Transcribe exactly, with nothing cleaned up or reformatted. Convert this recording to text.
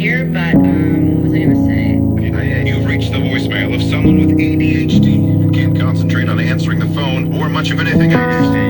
here, but, um, what was I gonna say? You've reached the voicemail of someone with A D H D. Can't concentrate on answering the phone or much of anything else.